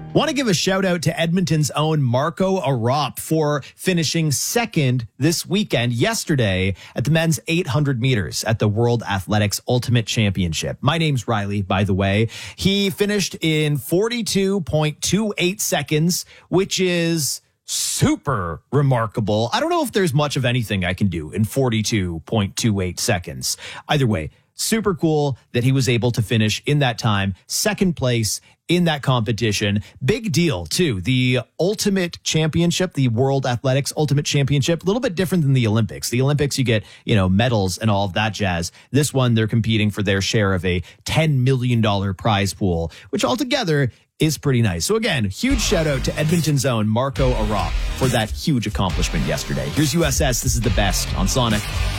Want to give a shout out to Edmonton's own Marco Arop for finishing second this weekend, yesterday, at the men's 800 meters at the World Athletics Ultimate Championship. My name's Riley, by the way. He finished in 42.28 seconds, which is super remarkable. I don't know if there's much of anything I can do in 42.28 seconds. Either way, super cool that he was able to finish in that time, second place in that competition. Big deal, too. The Ultimate Championship, the World Athletics Ultimate Championship, a little bit different than the Olympics. The Olympics, you get, medals and all of that jazz. This one, they're competing for their share of a $10 million prize pool, which altogether is pretty nice. So again, huge shout out to Edmonton's own Marco Arop for that huge accomplishment yesterday. Here's USS. This is the best on Sonic.